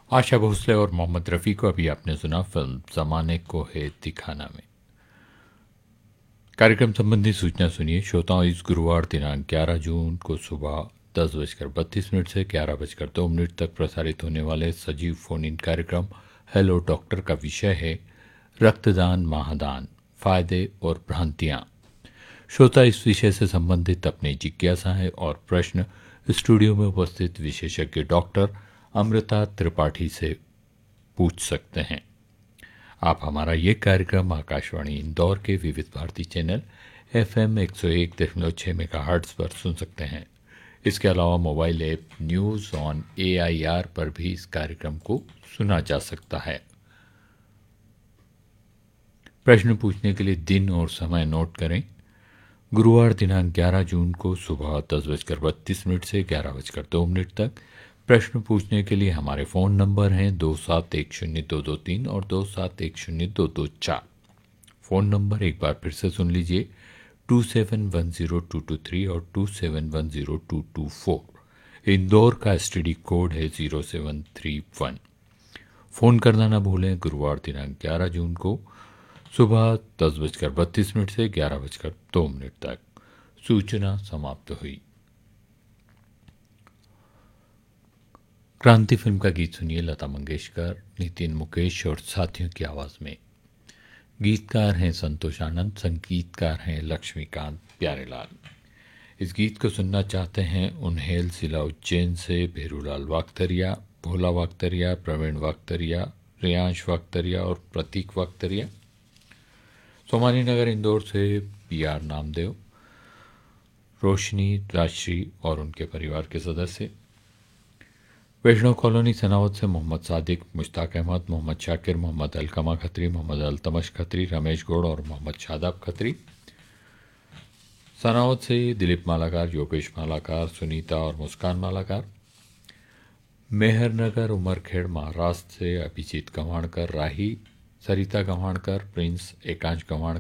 आशा भोसले और मोहम्मद रफ़ी को अभी आपने सुना फिल्म ज़माने को है दिखाना में। कार्यक्रम संबंधी सूचना सुनिए श्रोताओं। इस गुरुवार दिनांक 11 जून को सुबह 10:32 से 11:02 तक प्रसारित होने वाले सजीव फोन इन कार्यक्रम हेलो डॉक्टर का विषय है रक्तदान महादान, फायदे और भ्रांतियां। श्रोता इस विषय से संबंधित अपनी जिज्ञासाएं और प्रश्न स्टूडियो में उपस्थित विशेषज्ञ डॉक्टर अमृता त्रिपाठी से पूछ सकते हैं। आप हमारा ये कार्यक्रम आकाशवाणी इंदौर के विविध भारती चैनल FM 101.6 मेगाहर्ट्ज पर सुन सकते हैं। इसके अलावा mobile app news on AIR पर भी इस कार्यक्रम को सुना जा सकता है। प्रश्न पूछने के लिए दिन और समय नोट करें। गुरुवार दिनांक 11 जून को सुबह 10:32 से 11:02 तक प्रश्न पूछने के लिए हमारे फ़ोन नंबर हैं 27102223 और 27102224। फ़ोन नंबर एक बार फिर से सुन लीजिए 27102223 और 27102224। इंदौर का STD कोड है 0731। फ़ोन करना ना भूलें। गुरुवार दिनांक 11 जून को सुबह 10:32 से 11:02 तक। सूचना समाप्त हुई। क्रांति फिल्म का गीत सुनिए लता मंगेशकर, नितिन मुकेश और साथियों की आवाज में। गीतकार हैं संतोष आनंद, संगीतकार हैं लक्ष्मीकांत प्यारेलाल। इस गीत को सुनना चाहते हैं उन्हेल जिला उज्जैन से भेरूलाल वागतरिया, भोला वागतरिया, प्रवीण वागतरिया, रियांश वागतरिया और प्रतीक वागतरिया। सोमानी नगर इंदौर से PR नामदेव, रोशनी, राजश्री और उनके परिवार के सदस्य। वैष्णव कॉलोनी सनावत से मोहम्मद सादिक, मुश्ताक अहमद, मोहम्मद शाकिर, मोहम्मद अलकमा खत्री, मोहम्मद अल्तमश खत्री, रमेश गौड़ और मोहम्मद शादाब खत्री। सनावत से दिलीप मालाकार, योगेश मालाकार, सुनीता और मुस्कान मालाकार। मेहरनगर उमरखेड़ महाराष्ट्र से अभिजीत गवाणकर, राही, सरिता गवाणकर, प्रिंस, एकांश गवाणकर,